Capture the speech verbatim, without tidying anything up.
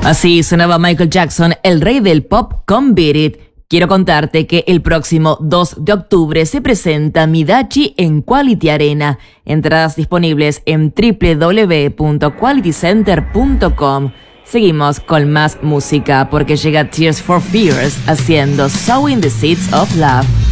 Así sonaba Michael Jackson, el rey del pop, con Beat It. Quiero contarte que el próximo dos de octubre se presenta Midachi en Quality Arena. Entradas disponibles en doble u doble u doble u punto quality center punto com. Seguimos con más música porque llega Tears for Fears haciendo Sowing the Seeds of Love.